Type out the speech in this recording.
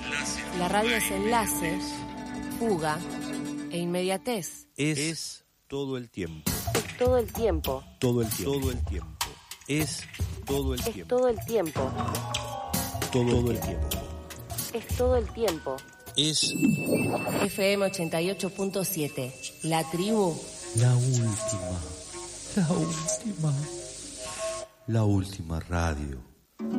La radio es enlace, fuga e inmediatez. Es todo el tiempo. Es todo el tiempo. Todo el tiempo. Todo el tiempo. Es todo el tiempo. Todo el tiempo. Todo el tiempo. Es todo el tiempo. Es FM 88.7. La tribu. la última. La última. La última radio.